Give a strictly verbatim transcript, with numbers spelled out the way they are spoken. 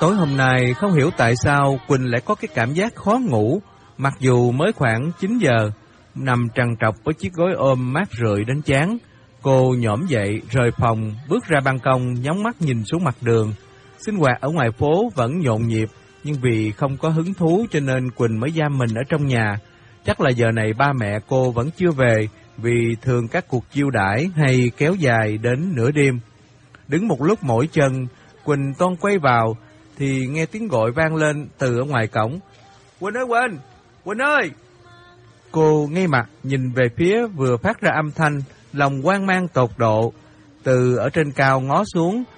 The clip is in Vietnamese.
Tối hôm nay không hiểu tại sao Quỳnh lại có cái cảm giác khó ngủ, mặc dù mới khoảng chín giờ, nằm trằn trọc với chiếc gối ôm mát rượi đến chán. Cô nhổm dậy, rời phòng, bước ra ban công, nhóng mắt nhìn xuống mặt đường. Sinh hoạt ở ngoài phố vẫn nhộn nhịp, nhưng vì không có hứng thú cho nên Quỳnh mới giam mình ở trong nhà. Chắc là giờ này ba mẹ cô vẫn chưa về, vì thường các cuộc chiêu đãi hay kéo dài đến nửa đêm. Đứng một lúc mỏi chân, Quỳnh toan quay vào, thì nghe tiếng gọi vang lên từ ở ngoài cổng. Quỳnh ơi Quỳnh! Quỳnh ơi! Cô ngay mặt nhìn về phía vừa phát ra âm thanh, lòng hoang mang tột độ. Từ ở trên cao ngó xuống,